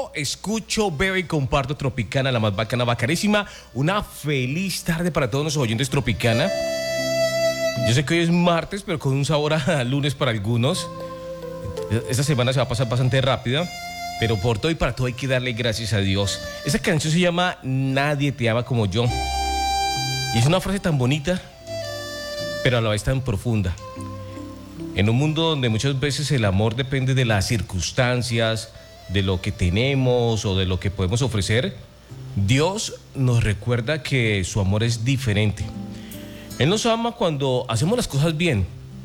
yo escucho, veo y comparto Tropicana, la más bacana, bacanísima. Una feliz tarde para todos nuestros oyentes Tropicana. Yo sé que hoy es martes, pero con un sabor a lunes para algunos. Esta semana se va a pasar bastante rápida, pero por todo y para todo hay que darle gracias a Dios. Esa canción se llama Nadie te ama como yo. Y es una frase tan bonita, pero a la vez tan profunda. En un mundo donde muchas veces el amor depende de las circunstancias, de lo que tenemos o de lo que podemos ofrecer, Dios nos recuerda que su amor es diferente. Él nos ama cuando hacemos las cosas bien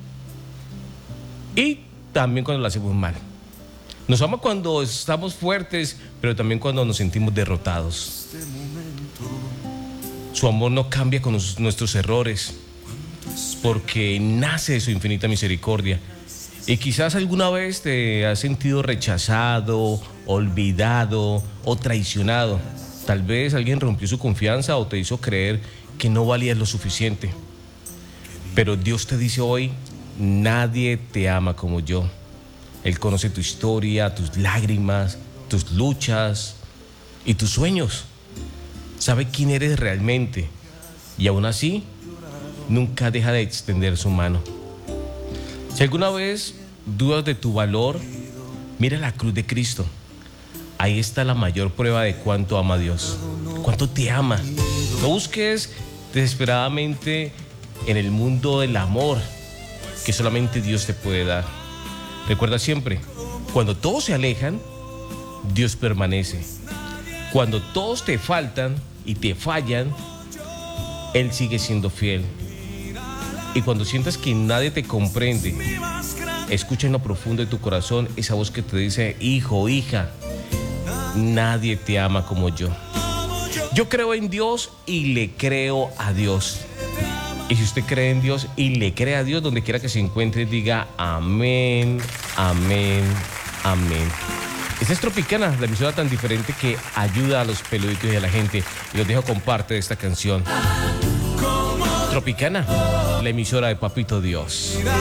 y también cuando las hacemos mal. Nos ama cuando estamos fuertes, pero también cuando nos sentimos derrotados. Su amor no cambia con nuestros errores, porque nace de su infinita misericordia. Y quizás alguna vez te has sentido rechazado, olvidado o traicionado. Tal vez alguien rompió su confianza o te hizo creer que no valías lo suficiente. Pero Dios te dice hoy, nadie te ama como yo. Él conoce tu historia, tus lágrimas, tus luchas y tus sueños. Sabe quién eres realmente y aún así nunca deja de extender su mano. Si alguna vez dudas de tu valor, mira la cruz de Cristo. Ahí está la mayor prueba de cuánto ama a Dios, cuánto te ama. No busques desesperadamente en el mundo del amor que solamente Dios te puede dar. Recuerda siempre, cuando todos se alejan, Dios permanece. Cuando todos te faltan y te fallan, Él sigue siendo fiel. Y cuando sientas que nadie te comprende, escucha en lo profundo de tu corazón esa voz que te dice, hijo, hija, nadie te ama como yo. Yo creo en Dios y le creo a Dios. Y si usted cree en Dios y le cree a Dios, donde quiera que se encuentre, diga amén, amén, amén. Esta es Tropicana, la emisora tan diferente que ayuda a los peluditos y a la gente. Y los dejo con parte de esta canción. Tropicana, la emisora de Papito Dios.